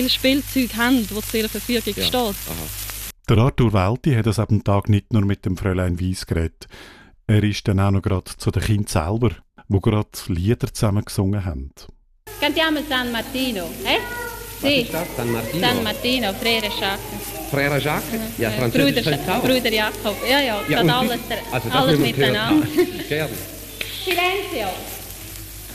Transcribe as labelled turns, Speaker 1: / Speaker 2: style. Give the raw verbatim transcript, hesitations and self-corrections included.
Speaker 1: Spielzeug haben, die zur Verfügung
Speaker 2: Ja.
Speaker 1: steht.
Speaker 2: Aha.
Speaker 3: Der Arthur Welti hat es ab dem Tag nicht nur mit dem Fräulein Weiss geredet. Er ist dann auch noch gerade zu den Kindern selber, die gerade Lieder zusammen gesungen haben.
Speaker 4: Cantiamo San Martino, eh?
Speaker 2: Was
Speaker 4: Sì,
Speaker 2: ist das? San Martino?
Speaker 4: San Martino, Frere Jacques.
Speaker 2: Frère Jacques? Ja,
Speaker 4: Äh,
Speaker 2: Französisch
Speaker 4: Bruder,
Speaker 2: kannst du auch.
Speaker 4: Bruder Jakob, ja, ja,
Speaker 2: Ja,
Speaker 4: geht
Speaker 2: und
Speaker 4: alles,
Speaker 2: also das
Speaker 4: alles
Speaker 2: müssen wir gehört
Speaker 4: miteinander.
Speaker 2: haben. Gerne.
Speaker 4: Silenzio!